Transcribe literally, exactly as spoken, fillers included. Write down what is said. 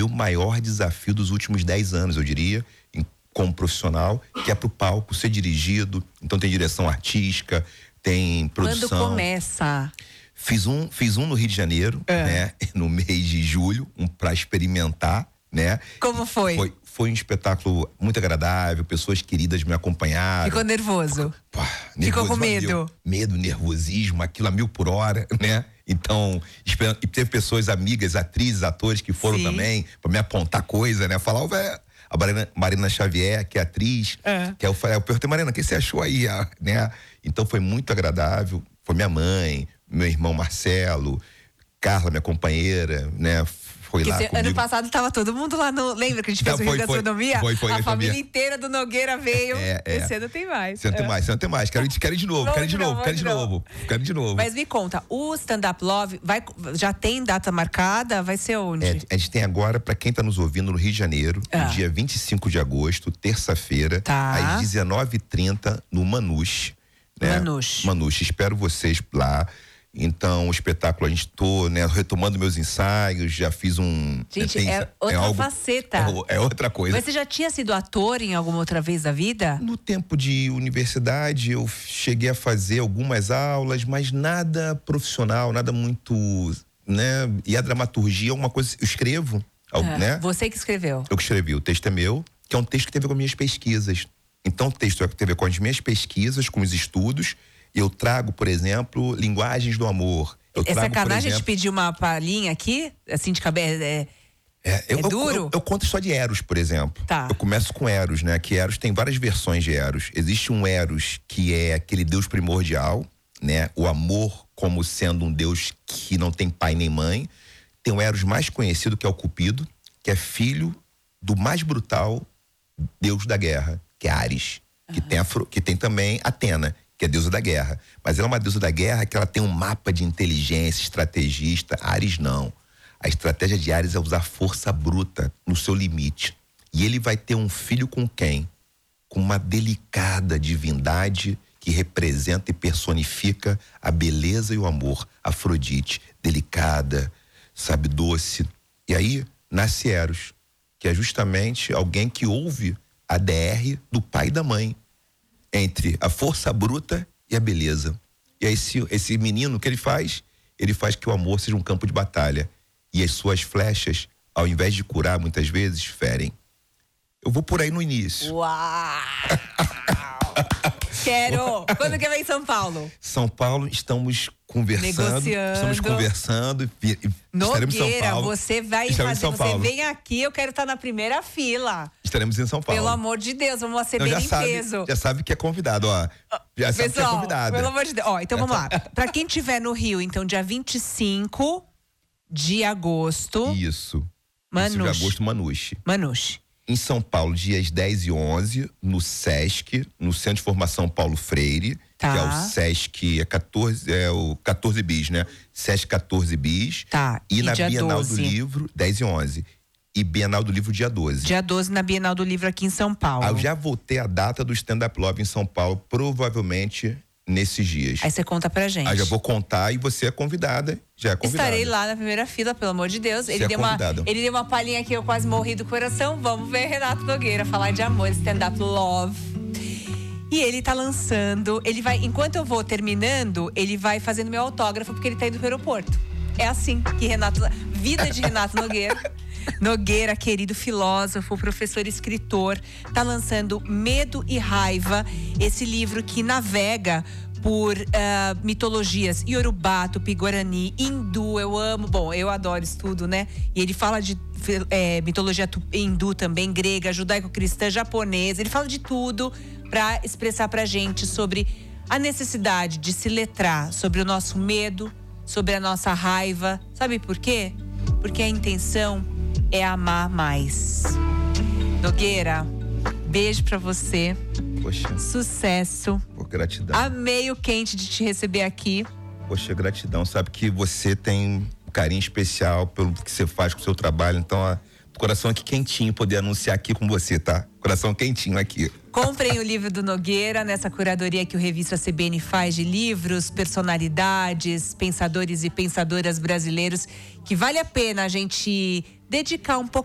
meu maior desafio dos últimos dez anos, eu diria, em, como profissional, que é pro palco ser dirigido. Então tem direção artística, tem produção. Quando começa? Fiz um, fiz um no Rio de Janeiro, é. né? No mês de julho, um para experimentar, né? Como foi? Foi, foi um espetáculo muito agradável, pessoas queridas me acompanharam. Ficou nervoso? Pô, nervoso Ficou com medo? Valeu. Medo, nervosismo, aquilo a mil por hora, né? Então, e teve pessoas, amigas, atrizes, atores que foram Sim. também para me apontar coisa, né? Falar, velho, a Marina, Marina Xavier, que é atriz, é. que é o eu perguntei, Marina, o que você achou aí, né? Então foi muito agradável, foi minha mãe, meu irmão Marcelo, Carla, minha companheira, né? Foi que lá cê, ano passado tava todo mundo lá no... Lembra que a gente fez Não, o Rio foi, de Gastronomia? Foi, foi, a foi, família família. inteira do Nogueira veio. É, é. Esse ano tem mais. Esse ano tem é. mais, esse ano tem mais. Quero, quero ir de novo, quero ir de novo, quero ir de novo. Quero ir de novo. Mas me conta, o Stand Up Love vai, já tem data marcada? Vai ser onde? É, a gente tem agora, pra quem tá nos ouvindo, no Rio de Janeiro, ah. no dia vinte e cinco de agosto, terça-feira, tá. às dezenove e trinta, no Manush. Né? Manush. Manush, espero vocês lá. Então, o espetáculo, a gente tô, né, retomando meus ensaios, já fiz um... Gente, tem, é outra é algo, faceta. É, é outra coisa. Mas você já tinha sido ator em alguma outra vez da vida? No tempo de universidade, eu cheguei a fazer algumas aulas, mas nada profissional, nada muito, né? E a dramaturgia é uma coisa... Eu escrevo, é, né? Você que escreveu. Eu que escrevi. O texto é meu, que é um texto que tem a ver com as minhas pesquisas. Então, o texto tem a ver com as minhas pesquisas, com os estudos. Eu trago, por exemplo, linguagens do amor. Eu é trago, sacanagem exemplo, te pedir uma palhinha aqui? Assim, de cabeça? É, é, eu, é duro? Eu, eu, eu conto só de Eros, por exemplo. Tá. Eu começo com Eros, né? Que Eros tem várias versões de Eros. Existe um Eros que é aquele Deus primordial, né? O amor como sendo um Deus que não tem pai nem mãe. Tem o Eros mais conhecido, que é o Cupido, que é filho do mais brutal Deus da guerra, que é Ares. Uhum. Que, tem a, que tem também Atena, que é deusa da guerra. Mas ela é uma deusa da guerra que ela tem um mapa de inteligência, estrategista. Ares não. A estratégia de Ares é usar força bruta no seu limite. E ele vai ter um filho com quem? Com uma delicada divindade que representa e personifica a beleza e o amor. Afrodite, delicada, sabe, doce. E aí nasce Eros, que é justamente alguém que ouve a D R do pai e da mãe, entre a força bruta e a beleza. E aí esse, esse menino, o que ele faz? Ele faz que o amor seja um campo de batalha. E as suas flechas, ao invés de curar, muitas vezes, ferem. Eu vou por aí no início. Uau! Quero! Quando que vem em São Paulo? São Paulo, estamos conversando. Negociando. Estamos conversando. E, e estaremos em São Paulo. Você vai estaremos fazer, em São Paulo. Você vem aqui, eu quero estar na primeira fila. Estaremos em São Paulo. Pelo amor de Deus, vamos receber Não, em sabe, peso. Já sabe que é convidado, ó. Já Pessoal, sabe que é convidado. Pelo amor de Deus. Ó, então vamos lá. Pra quem estiver no Rio, então, dia vinte e cinco de agosto. Isso. Manush. Isso de agosto, Manush. Manush. Em São Paulo, dias dez e onze, no Sesc, no Centro de Formação Paulo Freire, tá. que é o Sesc, é, quatorze, é o quatorze bis, né? Sesc quatorze bis. Tá. E, e na Bienal doze. do Livro, dez e onze. E Bienal do Livro, dia doze. Dia doze na Bienal do Livro aqui em São Paulo. Eu já voltei a data do Stand Up Love em São Paulo, provavelmente nesses dias. Aí você conta pra gente. Aí já vou contar e você é convidada, já é convidada. Estarei lá na primeira fila, pelo amor de Deus. Ele, é deu uma, ele deu uma palhinha aqui, eu quase morri do coração. Vamos ver Renato Nogueira falar de amor, Stand Up Love. E ele tá lançando, ele vai, enquanto eu vou terminando, ele vai fazendo meu autógrafo, porque ele tá indo pro aeroporto. É assim que Renato, vida de Renato Nogueira. Nogueira, querido filósofo, professor, escritor, tá lançando Medo e Raiva, esse livro que navega por uh, mitologias Yorubá, Tupi-Guarani, Hindu, eu amo, bom, eu adoro estudo, né? E ele fala de é, mitologia hindu também, grega, judaico-cristã, japonesa, ele fala de tudo para expressar pra gente sobre a necessidade de se letrar sobre o nosso medo, sobre a nossa raiva. Sabe por quê? Porque a intenção é amar mais. Nogueira, beijo pra você. Poxa. Sucesso. Pô, gratidão. Amei o quente de te receber aqui. Poxa, gratidão. Sabe que você tem um carinho especial pelo que você faz com o seu trabalho. Então, ó, coração aqui quentinho poder anunciar aqui com você, tá? Coração quentinho aqui. Comprem o livro do Nogueira nessa curadoria que o Revista C B N faz de livros, personalidades, pensadores e pensadoras brasileiros, que vale a pena a gente dedicar um pouco